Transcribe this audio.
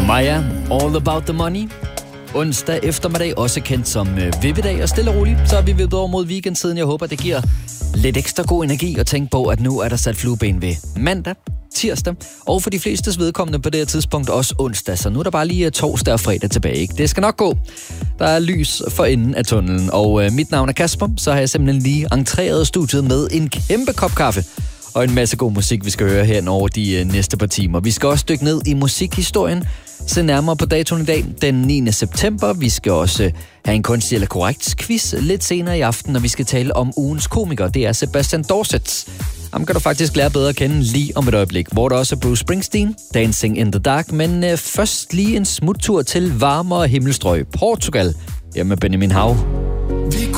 Maya, All About The Money. Onsdag eftermiddag, også kendt som vippedag, og stille og roligt, så er vi vippet over mod weekendsiden. Jeg håber, det giver lidt ekstra god energi at tænke på, at nu er der sat flueben ved mandag, tirsdag, og for de flestes vedkommende på det her tidspunkt også onsdag, så nu er der bare lige torsdag og fredag tilbage, ikke? Det skal nok gå. Der er lys for enden af tunnelen, og mit navn er Kasper, så har jeg simpelthen lige entreret studiet med en kæmpe kop kaffe og en masse god musik, vi skal høre her over de næste par timer. Vi skal også dykke ned i musikhistorien, se nærmere på datoen i dag, den 9. september. Vi skal også have en kunstig eller korrekt quiz lidt senere i aften, når vi skal tale om ugens komiker. Det er Sebastian Dorset. Ham kan du faktisk lære bedre at kende lige om et øjeblik, hvor der også er Bruce Springsteen, Dancing in the Dark, men først lige en smuttur til varmere himmelstrøg, Portugal, her med Benjamin Hav.